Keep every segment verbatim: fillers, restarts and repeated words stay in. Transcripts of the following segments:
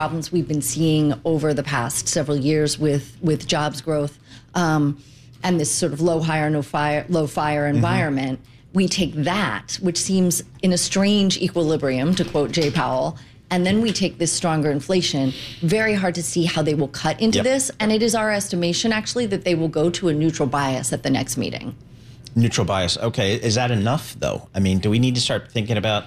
problems we've been seeing over the past several years with with jobs growth um, and this sort of low hire no fire low fire environment. Mm-hmm. We take that, which seems in a strange equilibrium, to quote Jay Powell, and then we take this stronger inflation. Very hard to see how they will cut into yep. this, and it is our estimation actually that they will go to a neutral bias at the next meeting. Neutral bias. Okay, is that enough though? I mean, do we need to start thinking about?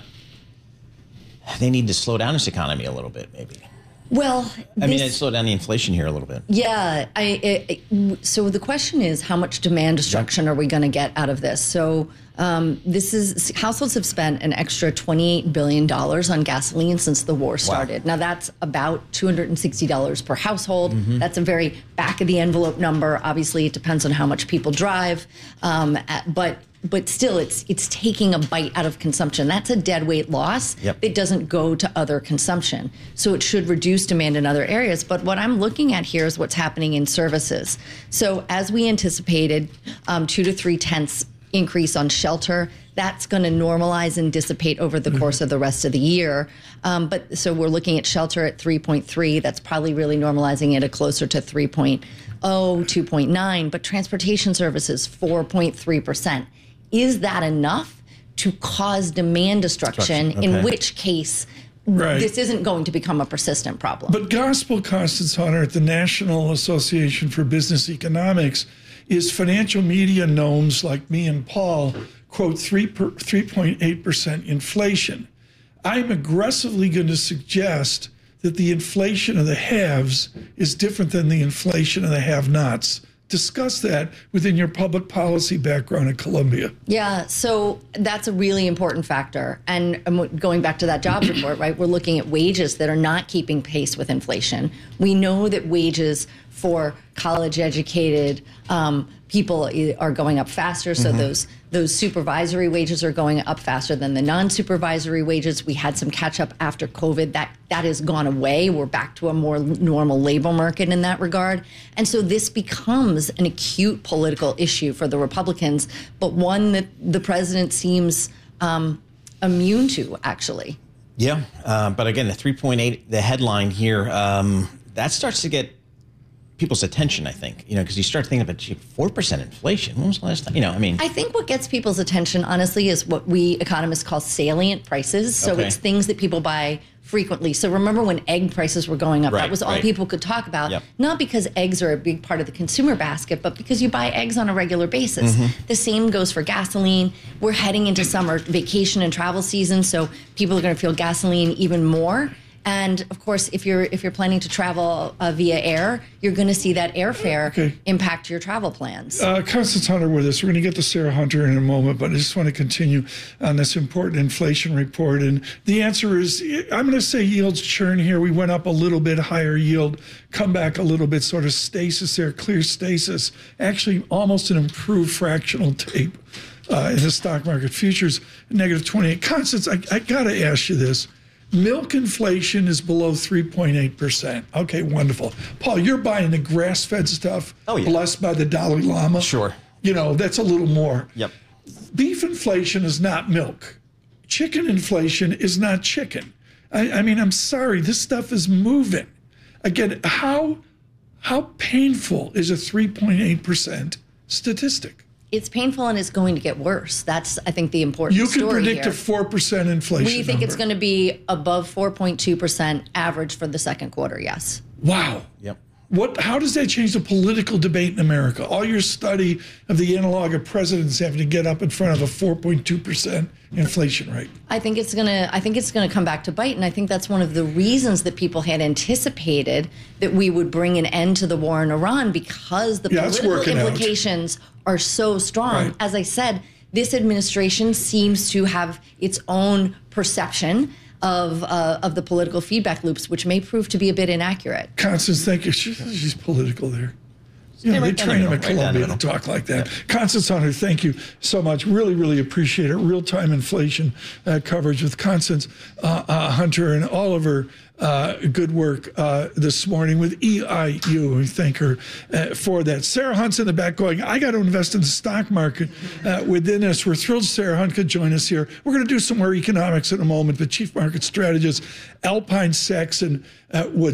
They need to slow down this economy a little bit, maybe. Well, I mean, slow down the inflation here a little bit. Yeah. I, it, it, so the question is, how much demand destruction are we going to get out of this? So um, this is households have spent an extra twenty-eight billion dollars on gasoline since the war started. Wow. Now that's about two hundred sixty dollars per household. Mm-hmm. That's a very back of the envelope number. Obviously, it depends on how much people drive, um, but. But still, it's it's taking a bite out of consumption. That's a deadweight loss. Yep. It doesn't go to other consumption. So it should reduce demand in other areas. But what I'm looking at here is what's happening in services. So as we anticipated, um, two to three tenths increase on shelter. That's going to normalize and dissipate over the course of the rest of the year. Um, but so we're looking at shelter at three point three. That's probably really normalizing it at closer to three point oh, two point nine. But transportation services, four point three percent. Is that enough to cause demand destruction, okay. in which case right. this isn't going to become a persistent problem? But gospel Constance Hunter at the National Association for Business Economics is financial media gnomes like me and Paul quote three point eight percent inflation. I'm aggressively going to suggest that the inflation of the haves is different than the inflation of the have-nots. Discuss that within your public policy background at Columbia. Yeah, so that's a really important factor. And going back to that jobs report, right, we're looking at wages that are not keeping pace with inflation. We know that wages for college-educated um, people are going up faster, so mm-hmm. those those supervisory wages are going up faster than the non-supervisory wages. We had some catch-up after COVID. That that has gone away. We're back to a more normal labor market in that regard. And so this becomes an acute political issue for the Republicans, but one that the president seems um, immune to, actually. Yeah, uh, but again, the three point eight, the headline here, um, that starts to get people's attention, I think, you know, because you start thinking about four percent inflation. When was the last time? You know, I mean, I think what gets people's attention, honestly, is what we economists call salient prices. So okay. it's things that people buy frequently. So remember when egg prices were going up, right, that was all right. people could talk about, yep. not because eggs are a big part of the consumer basket, but because you buy eggs on a regular basis. Mm-hmm. The same goes for gasoline. We're heading into summer vacation and travel season, so people are going to feel gasoline even more. And of course, if you're if you're planning to travel uh, via air, you're going to see that airfare okay. impact your travel plans. Uh, Constance Hunter with us. We're going to get to Sarah Hunter in a moment, but I just want to continue on this important inflation report. And the answer is, I'm going to say yields churn here. We went up a little bit higher yield, come back a little bit, sort of stasis there, clear stasis. Actually, almost an improved fractional tape uh, in the stock market. Futures negative twenty-eight. Constance, I, I got to ask you this. Milk inflation is below three point eight percent. Okay, wonderful. Paul, you're buying the grass-fed stuff, oh, yeah. blessed by the Dalai Lama. Sure. You know, that's a little more. Yep. Beef inflation is not milk. Chicken inflation is not chicken. I, I mean, I'm sorry, this stuff is moving. Again, how, how painful is a three point eight percent statistic? It's painful and it's going to get worse. That's, I think, the important you story You can predict here. a four percent inflation We think number. It's going to be above four point two percent average for the second quarter, yes. Wow. Yep. What? How does that change the political debate in America? All your study of the analog of presidents having to get up in front of a four point two percent inflation rate. I think it's gonna. I think it's gonna come back to bite, and I think that's one of the reasons that people had anticipated that we would bring an end to the war in Iran, because the yeah, political implications out. are so strong. Right. As I said, this administration seems to have its own perception of uh, of the political feedback loops, which may prove to be a bit inaccurate. Constance, thank you. She, she's political there. You know, Yeah, they right down train the them at middle, right down the Columbia to middle. talk like that. Constance Hunter, thank you so much. Really, really appreciate it. Real-time inflation uh, coverage with Constance uh, uh, Hunter and all of her uh, good work uh, this morning with E I U. We thank her uh, for that. Sarah Hunt's in the back going, I got to invest in the stock market uh, within this. We're thrilled Sarah Hunt could join us here. We're going to do some more economics in a moment, but Chief Market Strategist Alpine Saxon uh, Woods.